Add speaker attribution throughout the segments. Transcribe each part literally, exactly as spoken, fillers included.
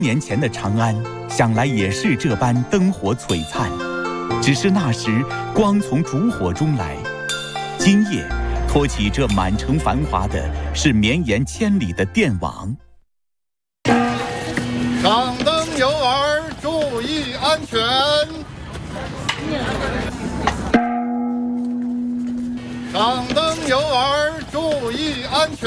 Speaker 1: 年前的长安，想来也是这般灯火璀璨，只是那时光从烛火中来。今夜托起这满城繁华的，是绵延千里的电网。
Speaker 2: 上灯游儿注意安全。上灯游儿注意安全。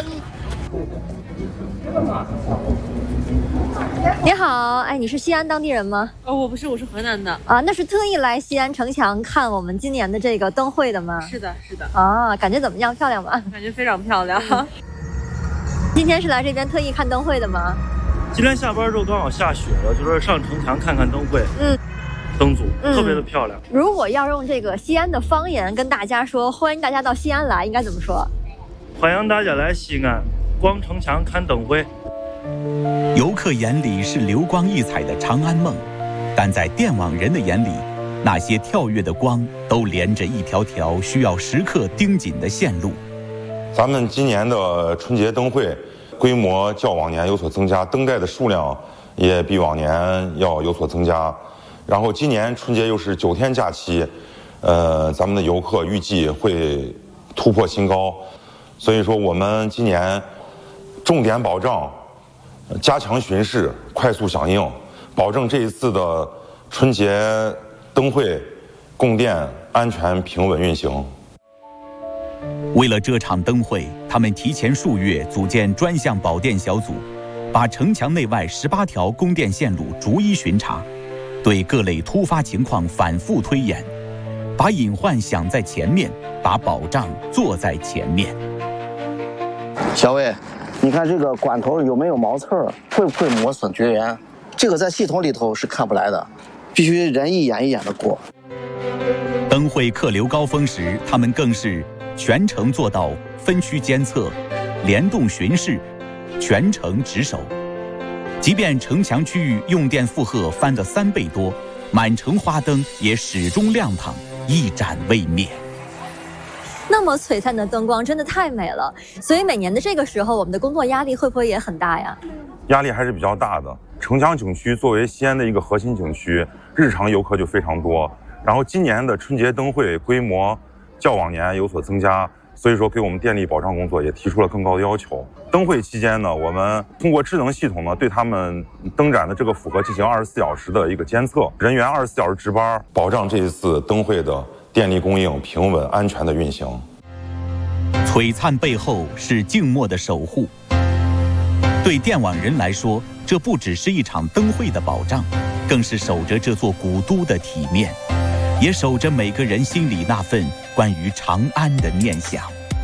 Speaker 3: 你好，哎，你是西安当地人吗？
Speaker 4: 哦，我不是，我是河南的。
Speaker 3: 啊，那是特意来西安城墙看我们今年的这个灯会的吗？
Speaker 4: 是的，是的。
Speaker 3: 啊，感觉怎么样？漂亮吗？
Speaker 4: 感觉非常漂亮。
Speaker 3: 今天是来这边特意看灯会的吗？
Speaker 5: 今天下班之后刚好下雪了，就说上城墙看看灯会。
Speaker 3: 嗯，
Speaker 5: 灯组、
Speaker 3: 嗯、
Speaker 5: 特别的漂亮。
Speaker 3: 如果要用这个西安的方言跟大家说欢迎大家到西安来，应该怎么说？
Speaker 5: 欢迎大家来西安逛城墙看灯会。
Speaker 1: 游客眼里是流光溢彩的长安梦，但在电网人的眼里，那些跳跃的光都连着一条条需要时刻盯紧的线路。
Speaker 6: 咱们今年的春节灯会规模较往年有所增加，灯带的数量也比往年要有所增加。然后今年春节又是九天假期，呃，咱们的游客预计会突破新高，所以说我们今年重点保障加强巡视，快速响应，保证这一次的春节灯会供电安全平稳运行。
Speaker 1: 为了这场灯会，他们提前数月组建专项保电小组，把城墙内外十八条供电线路逐一巡查，对各类突发情况反复推演，把隐患想在前面，把保障做在前面。
Speaker 7: 小魏，你看这个管头有没有毛刺儿，会不会磨损绝缘？这个在系统里头是看不来的，必须人一眼一眼的过。
Speaker 1: 灯会客流高峰时，他们更是全程做到分区监测、联动巡视、全程值守。即便城墙区域用电负荷翻了三倍多，满城花灯也始终亮堂，一盏未灭。
Speaker 3: 那么璀璨的灯光真的太美了，所以每年的这个时候，我们的工作压力会不会也很大呀？
Speaker 6: 压力还是比较大的。城墙景区作为西安的一个核心景区，日常游客就非常多。然后今年的春节灯会规模较往年有所增加，所以说给我们电力保障工作也提出了更高的要求。灯会期间呢，我们通过智能系统呢，对他们灯展的这个负荷进行二十四小时的一个监测，人员二十四小时值班，保障这一次灯会的电力供应平稳安全的运行。
Speaker 1: 璀璨背后是静默的守护。对电网人来说，这不只是一场灯会的保障，更是守着这座古都的体面，也守着每个人心里那份关于长安的念想。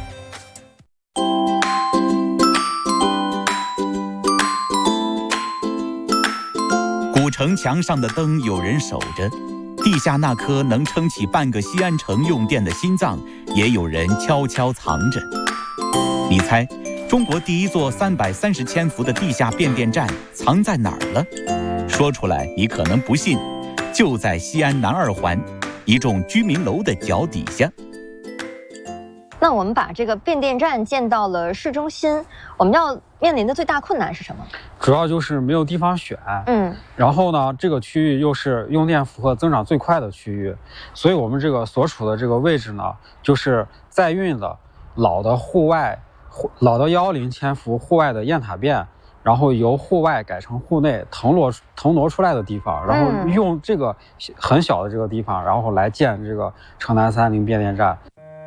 Speaker 1: 古城墙上的灯有人守着，地下那颗能撑起半个西安城用电的心脏，也有人悄悄藏着。你猜，中国第一座三百三十千伏的地下变电站藏在哪儿了？说出来你可能不信，就在西安南二环一幢居民楼的脚底下。
Speaker 3: 那我们把这个变电站建到了市中心，我们要面临的最大困难是什么？
Speaker 8: 主要就是没有地方选。
Speaker 3: 嗯，
Speaker 8: 然后呢，这个区域又是用电负荷增长最快的区域，所以我们这个所处的这个位置呢，就是在运的老的户外、老的幺零千伏户外的雁塔变，然后由户外改成户内腾挪腾挪出来的地方，然后用这个很小的这个地方，然后来建这个城南三零变电站。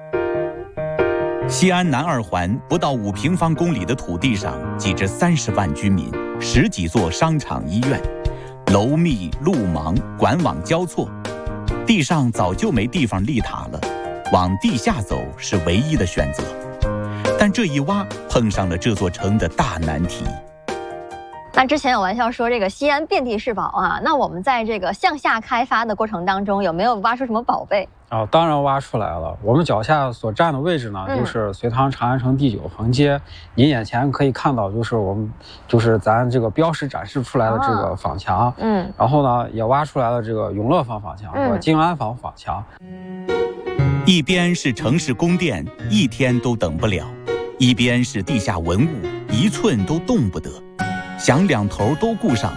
Speaker 1: 西安南二环不到五平方公里的土地上，挤着三十万居民，十几座商场、医院，楼密路忙，管网交错，地上早就没地方立塔了，往地下走是唯一的选择。但这一挖碰上了这座城的大难题。
Speaker 3: 那之前有玩笑说这个西安遍地是宝啊，那我们在这个向下开发的过程当中，有没有挖出什么宝贝？
Speaker 8: 啊、哦，当然挖出来了。我们脚下所站的位置呢，嗯、就是隋唐长安城第九横街。您眼前可以看到，就是我们就是咱这个标识展示出来的这个坊墙。
Speaker 3: 嗯，
Speaker 8: 然后呢，也挖出来了这个永乐坊坊墙和静安坊坊墙。
Speaker 1: 一边是城市供电，一天都等不了；一边是地下文物，一寸都动不得。 想两头都顾上，